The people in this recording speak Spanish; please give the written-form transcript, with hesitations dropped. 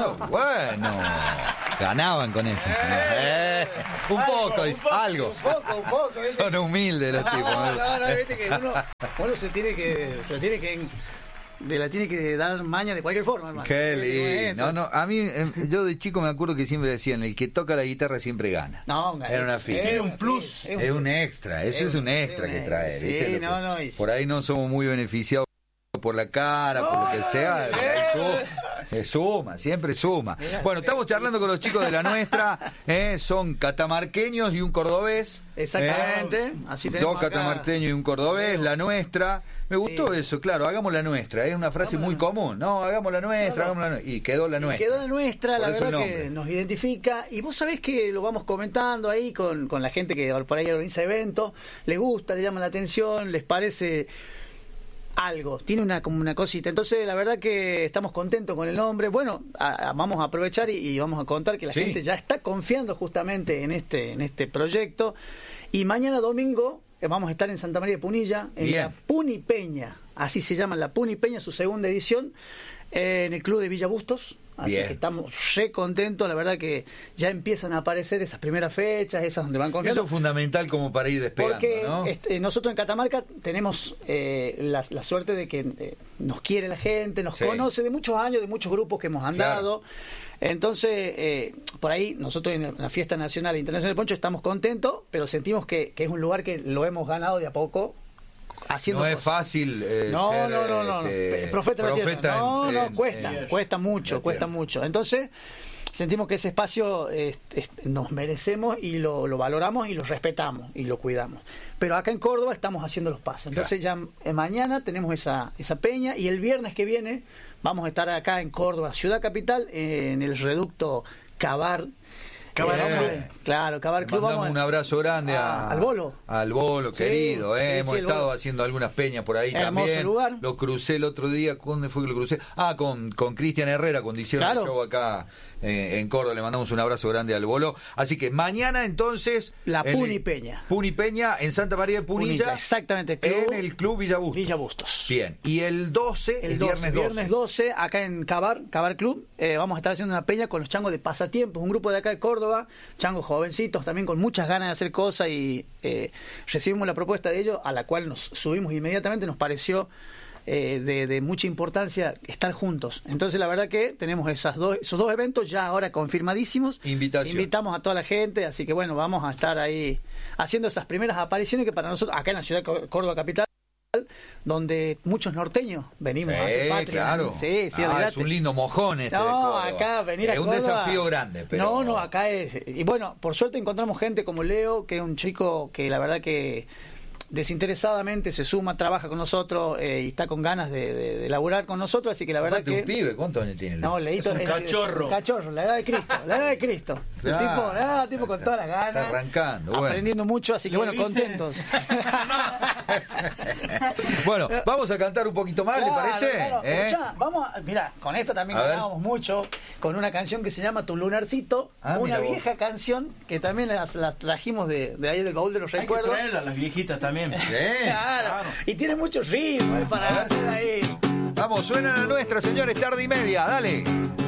Bueno, ganaban con eso. Un poco, algo. Un poco. Son humildes los tipos. No, viste que uno la tiene que dar maña de cualquier forma, hermano. Qué lindo. No, a mí, yo de chico me acuerdo que siempre decían, el que toca la guitarra siempre gana. No, era una fiesta. Es un plus. Es un extra, eso es un extra que trae. Sí, ¿viste? no. Por ahí no somos muy beneficiados por la cara, por lo que sea. Suma, siempre suma. Bueno, estamos charlando con los chicos de La Nuestra, son catamarqueños y un cordobés. Exactamente. Así tenemos dos catamarqueños y un cordobés, La Nuestra. Me gustó eso, claro, hagamos la nuestra. Es una frase muy común. No, hagamos la nuestra, hagamos la nuestra. Y quedó la nuestra. Quedó la nuestra, la verdad que nos identifica. Y vos sabés que lo vamos comentando ahí con la gente que por ahí organiza eventos. Les gusta, les llama la atención, les parece algo, tiene como una cosita. Entonces la verdad que estamos contentos con el nombre. Bueno, vamos a aprovechar y vamos a contar que la gente ya está confiando justamente en este proyecto. Y mañana domingo vamos a estar en Santa María de Punilla, en la Punipeña, así se llama, la Punipeña, su segunda edición, en el club de Villa Bustos. Así que estamos re contentos, la verdad que ya empiezan a aparecer esas primeras fechas, esas donde van confiando. Eso es fundamental como para ir despegando, porque ¿no? Nosotros en Catamarca tenemos la suerte de que nos quiere la gente, nos conoce de muchos años, de muchos grupos que hemos andado. Entonces, por ahí nosotros en la Fiesta Nacional e Internacional del Poncho estamos contentos, pero sentimos que es un lugar que lo hemos ganado de a poco. No es fácil no. Profeta de la tierra. Cuesta mucho. Entonces sentimos que ese espacio nos merecemos y lo valoramos y lo respetamos y lo cuidamos. Pero acá en Córdoba estamos haciendo los pasos. Entonces ya mañana tenemos esa peña y el viernes que viene vamos a estar acá en Córdoba, ciudad capital, en el reducto Cabar. Cabar Club. Mandamos un abrazo grande al Bolo. Al Bolo, querido. Hemos estado haciendo algunas peñas por ahí también. Lugar. Lo crucé el otro día. ¿Dónde fue que lo crucé? Con Cristian Herrera, cuando hicieron el show acá en Córdoba. Le mandamos un abrazo grande al Bolo. Así que mañana entonces la Punipeña. Punipeña en Santa María de Punilla. Exactamente. En el Club Villa Bustos. Bien. Y el 12, el viernes 12, acá en Cabar Club, vamos a estar haciendo una peña con los changos de Pasatiempos, un grupo de acá de Córdoba, changos jovencitos también con muchas ganas de hacer cosas, y recibimos la propuesta de ellos, a la cual nos subimos inmediatamente. Nos pareció de mucha importancia estar juntos. Entonces la verdad que tenemos esos dos eventos ya ahora confirmadísimos. Invitamos a toda la gente, así que bueno, vamos a estar ahí haciendo esas primeras apariciones que para nosotros, acá en la ciudad de Córdoba capital, donde muchos norteños venimos a hacer patria. Claro. Es un lindo mojón acá venir a Córdoba es un desafío grande, pero acá es. Y bueno, por suerte encontramos gente como Leo, que es un chico que la verdad que desinteresadamente se suma, trabaja con nosotros y está con ganas de laburar con nosotros, así que la verdad que un pibe, ¿cuántos años tiene? No, Leito es un cachorro, la edad de Cristo. Claro, el tipo con todas las ganas, está arrancando, aprendiendo mucho, así que contentos. Bueno, vamos a cantar un poquito más, ¿le parece? Claro. Escuchá, mira, con esta también ganábamos mucho, con una canción que se llama Tu Lunarcito, una vieja canción que también la trajimos de ahí del baúl de los recuerdos. Hay que traerla, las viejitas también. Claro. Y tiene mucho ritmo para hacer ahí. Vamos, suena La Nuestra, señores, 1:30, dale.